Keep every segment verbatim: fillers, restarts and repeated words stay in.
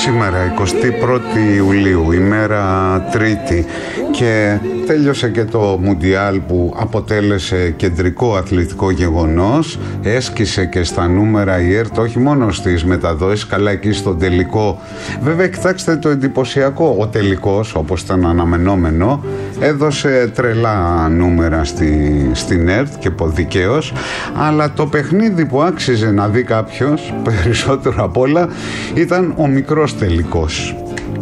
Σήμερα εικοστή πρώτη Ιουλίου, ημέρα Τρίτη, και τέλειωσε και το Μουντιάλ που αποτέλεσε κεντρικό αθλητικό γεγονός. Έσκησε και στα νούμερα η ΕΡΤ, όχι μόνο στις μεταδόσεις, καλά εκεί στον τελικό. Βέβαια, κοιτάξτε το εντυπωσιακό, ο τελικός, όπως ήταν αναμενόμενο, έδωσε τρελά νούμερα στη, στην ΕΡΤ και δικαίως, αλλά το παιχνίδι που άξιζε να δει κάποιος περισσότερο απ' όλα ήταν ο μικρός τελικός.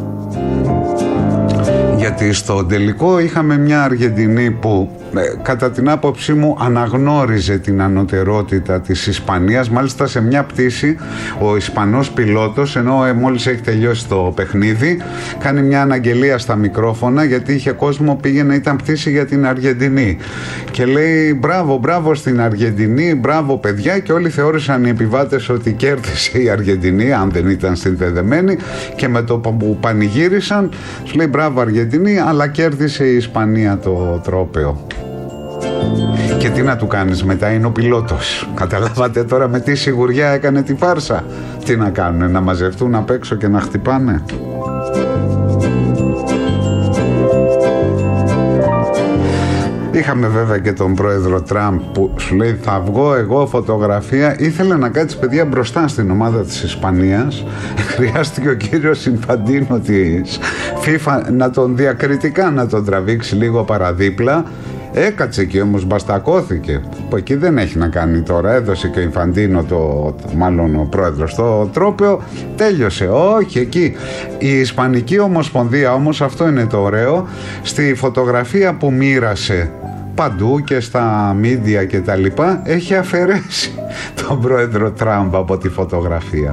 Γιατί στο τελικό είχαμε μια Αργεντινή που κατά την άποψή μου αναγνώριζε την ανωτερότητα της Ισπανίας. Μάλιστα σε μια πτήση ο Ισπανός πιλότος, ενώ μόλις έχει τελειώσει το παιχνίδι, κάνει μια αναγγελία στα μικρόφωνα, γιατί είχε κόσμο, πήγαινε, ήταν πτήση για την Αργεντινή, και λέει μπράβο, μπράβο στην Αργεντινή, μπράβο παιδιά, και όλοι θεώρησαν οι επιβάτες ότι κέρδισε η Αργεντινή, αν δεν ήταν συνδεδεμένοι, και με το που πανηγύρισαν σου λέει μπράβο Αργεντινή, αλλά κέρδισε η Ισπανία το τρόπαιο. Και τι να του κάνεις μετά, είναι ο πιλότος. Καταλάβατε τώρα με τι σιγουριά έκανε τη φάρσα. Τι να κάνουν, να μαζευτούν απ' έξω και να χτυπάνε. Είχαμε βέβαια και τον πρόεδρο Τραμπ που σου λέει θα βγω εγώ φωτογραφία. Ήθελε να κάτσει παιδιά μπροστά στην ομάδα της Ισπανίας. Χρειάστηκε ο κύριος Ινφαντίνο της FIFA να τον διακριτικά να τον τραβήξει λίγο παραδίπλα. Έκατσε εκεί όμως, μπαστακώθηκε. Που εκεί δεν έχει να κάνει τώρα. Έδωσε και ο Ινφαντίνο, το, μάλλον ο πρόεδρος, το τρόπαιο. Τέλειωσε. Όχι εκεί. Η Ισπανική Ομοσπονδία όμως, αυτό είναι το ωραίο, στη φωτογραφία που μοίρασε παντού και στα μίντια και τα λοιπά, έχει αφαιρέσει τον πρόεδρο Τραμπ από τη φωτογραφία.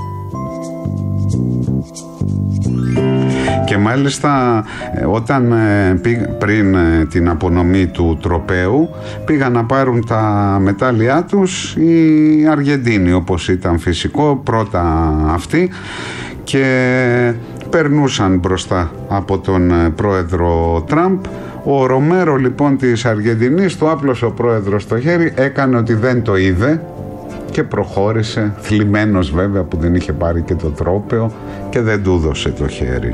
Και μάλιστα όταν πριν την απονομή του τροπαίου πήγαν να πάρουν τα μετάλλια τους οι Αργεντίνοι, όπως ήταν φυσικό, πρώτα αυτοί, και περνούσαν μπροστά από τον πρόεδρο Τραμπ. Ο Ρομέρο λοιπόν της Αργεντινής, του άπλωσε ο πρόεδρος το χέρι, έκανε ότι δεν το είδε και προχώρησε, θλιμμένος βέβαια που δεν είχε πάρει και το τρόπαιο, και δεν του δώσε το χέρι.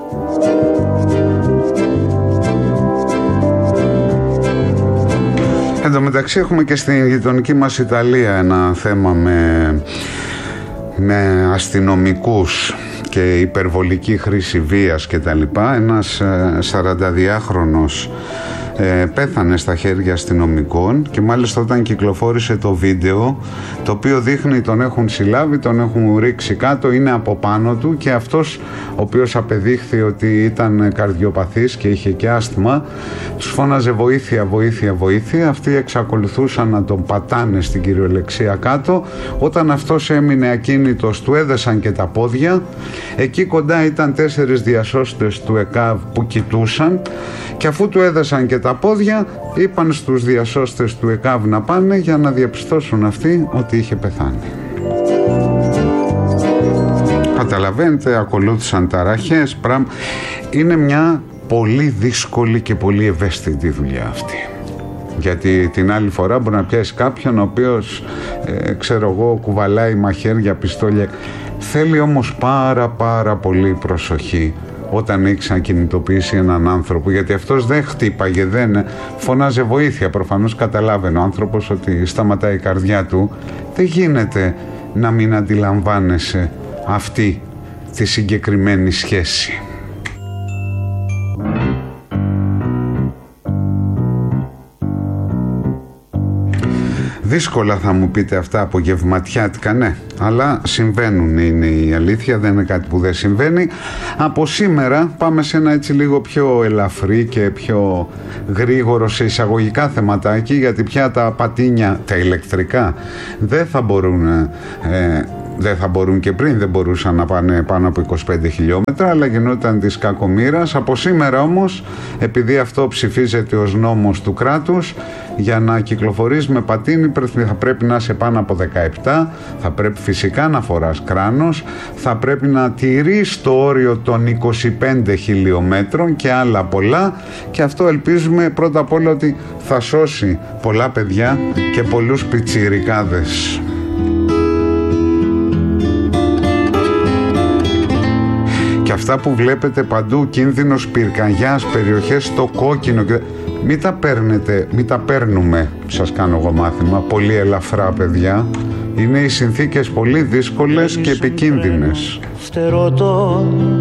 Εν τω μεταξύ έχουμε και στην γειτονική μας Ιταλία ένα θέμα με, με αστυνομικούς και υπερβολική χρήση βίας και τα λοιπά. Ένας σαρανταδυάχρονος ε, πέθανε στα χέρια αστυνομικών, και μάλιστα όταν κυκλοφόρησε το βίντεο, το οποίο δείχνει τον έχουν συλλάβει, τον έχουν ρίξει κάτω, είναι από πάνω του, και αυτός ο οποίος απεδείχθη ότι ήταν καρδιοπαθής και είχε και άσθμα, τους φώναζε βοήθεια, βοήθεια, βοήθεια. Αυτοί εξακολουθούσαν να τον πατάνε στην κυριολεξία κάτω. Όταν αυτός έμεινε ακίνητος, του έδεσαν και τα πόδια. Εκεί κοντά ήταν τέσσερις διασώστες του ΕΚΑΒ που κοιτούσαν, και αφού του έδεσαν και τα πόδια, είπαν στους διασώστες του ΕΚΑΒ να πάνε για να διαπιστώσουν αυτοί ότι είχε πεθάνει. Καταλαβαίνετε, ακολούθησαν ταραχές, πράγμα. Είναι μια πολύ δύσκολη και πολύ ευαίσθητη δουλειά αυτή. Γιατί την άλλη φορά μπορεί να πιάσει κάποιον ο οποίος, ε, ξέρω εγώ, κουβαλάει μαχαίρια, πιστόλια. Θέλει όμως πάρα πάρα πολύ προσοχή όταν έχεις να κινητοποιήσει έναν άνθρωπο, γιατί αυτός δεν χτύπαγε, δεν φωνάζε βοήθεια. Προφανώς καταλάβαινε ο άνθρωπος ότι σταματάει η καρδιά του. Δεν γίνεται να μην αντιλαμβάνεσαι αυτή τη συγκεκριμένη σχέση. Δύσκολα θα μου πείτε αυτά απογευματιάτικα, ναι, αλλά συμβαίνουν, είναι η αλήθεια, δεν είναι κάτι που δεν συμβαίνει. Από σήμερα πάμε σε ένα έτσι λίγο πιο ελαφρύ και πιο γρήγορο σε εισαγωγικά θεματάκι, γιατί πια τα πατίνια, τα ηλεκτρικά, δεν θα μπορούν... Ε, δεν θα μπορούν, και πριν δεν μπορούσαν να πάνε πάνω από είκοσι πέντε χιλιόμετρα, αλλά γινόταν της κακομοίρας. Από σήμερα όμως, επειδή αυτό ψηφίζεται ως νόμος του κράτους, για να κυκλοφορείς με πατίνι θα πρέπει να είσαι πάνω από δεκαεπτά, θα πρέπει φυσικά να φοράς κράνος, θα πρέπει να τηρείς το όριο των είκοσι πέντε χιλιόμετρων και άλλα πολλά, και αυτό ελπίζουμε πρώτα απ' όλα ότι θα σώσει πολλά παιδιά και πολλούς πιτσιρικάδες. Και αυτά που βλέπετε παντού, κίνδυνος πυρκαγιάς, περιοχές στο κόκκινο, μην τα παίρνετε, μην τα παίρνουμε, σας κάνω εγώ μάθημα, πολύ ελαφρά παιδιά. Είναι οι συνθήκες πολύ δύσκολες και επικίνδυνες. Φτερότο